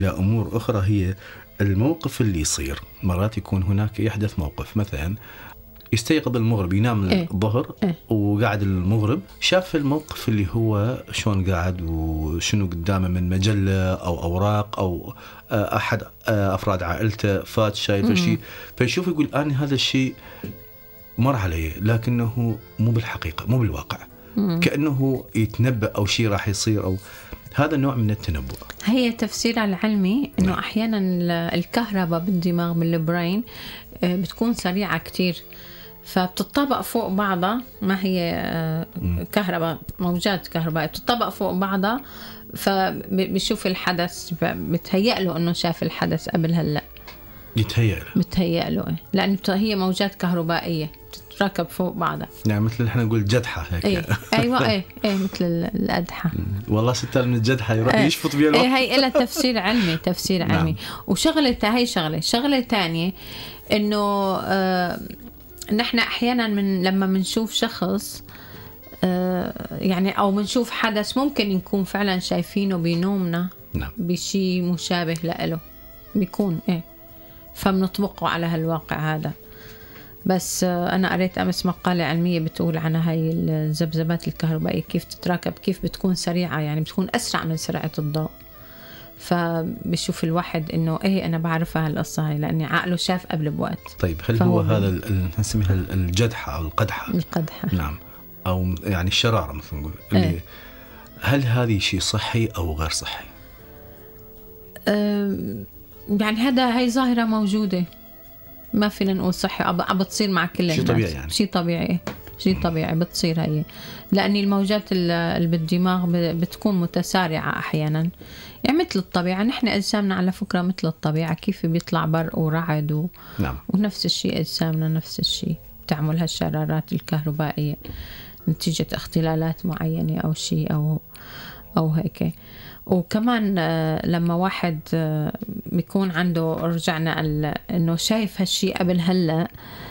أمور أخرى هي الموقف اللي يصير. مرات يكون هناك يحدث موقف، مثلا يستيقظ المغرب، ينام الظهر وقاعد المغرب شاف الموقف اللي هو شلون قاعد وشنو قدامه من مجلة أو أوراق أو أحد أفراد عائلته فات شايف شيء، فيشوف يقول أنا هذا الشيء مر علي، لكنه مو بالحقيقة، مو بالواقع، كأنه يتنبأ أو شيء راح يصير، أو هذا نوع من التنبؤ. هي تفسير العلمي إنه أحيانا الكهرباء بالدماغ بالبرين بتكون سريعة كتير، فبتطبق فوق بعضها، ما هي كهرباء، موجات كهرباء بتطبق فوق بعضها، فبيشوف الحدث، بتهيأ له إنه شاف الحدث قبل هلأ، بتهيأ له لأن هي موجات كهربائية تتركب فوق بعضها، يعني مثل احنا نقول جدحة هيك. أيوة مثل الأدحة. والله ستار من الجدحة يروح يشفط بيها الوقت. هي لها تفسير علمي، تفسير علمي. وشغلة هي شغلة تانية، إنه نحن أحيانا لما منشوف شخص يعني أو منشوف حدث ممكن نكون فعلا شايفينه بنومنا بشي مشابه له، بيكون فبنطبقه على هالواقع هذا. بس أنا قريت أمس مقالة علمية بتقول عن هاي الذبذبات الكهربائية كيف تتراكب، كيف بتكون سريعة، يعني بتكون أسرع من سرعة الضوء. فبشوف الواحد إنه أنا بعرفها هالقصة هاي لأني عقله شاف قبل بوقت. طيب هل هو هذا نسميها الجدحة أو القدحة؟ نعم، أو يعني الشرارة مثل نقول، هل هذه شيء صحي أو غير صحي؟ يعني هاي ظاهرة موجودة، ما فينا نقول صحي، بتصير مع كل الناس. شيء طبيعي يعني. شيء طبيعي بتصير هي، لأن الموجات اللي بالدماغ بتكون متسارعة أحيانا، يعني مثل الطبيعة. نحن أجسامنا على فكرة مثل الطبيعة، كيف بيطلع برق ورعد نعم. ونفس الشيء أجسامنا نفس الشيء تعمل هالشرارات الكهربائية نتيجة اختلالات معينة أو شيء أو هيك. وكمان لما واحد بيكون عنده، رجعنا إنه شايف هالشيء قبل هلأ،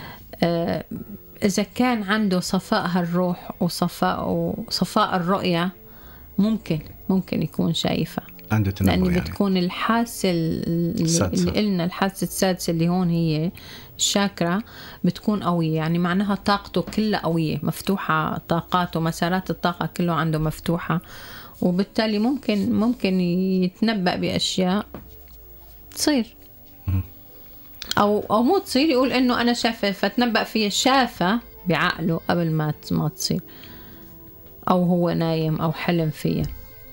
إذا كان عنده صفاء هالروح وصفاء الرؤية ممكن يكون شايفة، عنده تنبؤ، لأن يعني بتكون الحاسة اللي قلنا الحاسة السادسة اللي هون هي الشاكرا بتكون قوية، يعني معناها طاقته كلها قوية مفتوحة، طاقاته مسارات الطاقة كله عنده مفتوحة، وبالتالي ممكن يتنبأ بأشياء تصير أو مو تصير، يقول إنه أنا شافة، فتنبأ فيها، شافة بعقله قبل ما تصير، أو هو نايم أو حلم فيها.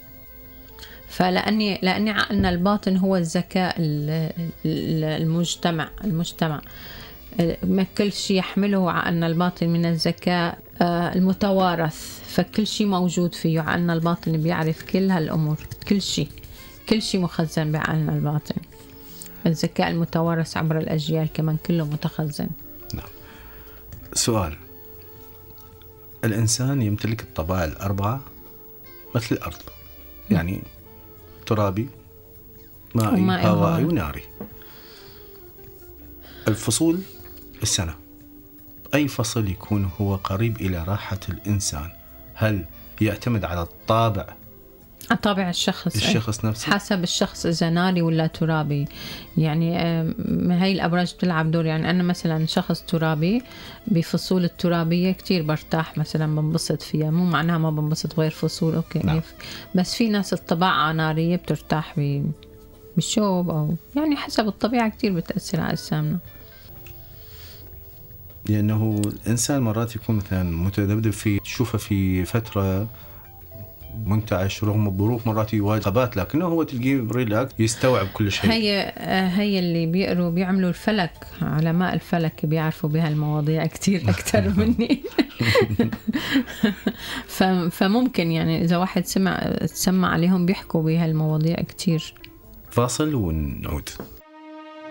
لأني عقلنا الباطن هو الذكاء المجتمع ما كل شيء يحمله عقلنا الباطن من الذكاء المتوارث، فكل شيء موجود فيه عقلنا الباطن، بيعرف كل هالأمور، كل شيء مخزن بعقلنا الباطن. الذكاء المتوارث عبر الأجيال كمان كله متخزن. نعم. سؤال، الإنسان يمتلك الطبائع الأربعة مثل الأرض، يعني ترابي، مائي، هوائي، وناري. الفصول السنة، أي فصل يكون هو قريب إلى راحة الإنسان؟ هل يعتمد على الطابع الشخص نفسه؟ حسب الشخص إذا ناري ولا ترابي، يعني هاي الأبراج بتلعب دور. يعني أنا مثلا شخص ترابي، بفصول الترابية كتير برتاح، مثلا بنبسط فيها، مو معناها ما بنبسط غير فصول، أوكي. نعم. بس في ناس الطباعة نارية بترتاح بالشوب، أو يعني حسب الطبيعة كتير بتأثر على أجسامنا. لأنه الإنسان مرات يكون مثلا متذبذب تشوفه في فترة منتعش رغم الظروف، مرات يواجه عقبات، لكنه هو تلقيه ريلاكس، يستوعب كل شيء. هي اللي بيعملوا الفلك، علماء الفلك بيعرفوا بهالمواضيع كتير أكتر مني. فممكن يعني إذا واحد سمع عليهم بيحكوا بهالمواضيع كتير. فاصل ونعود.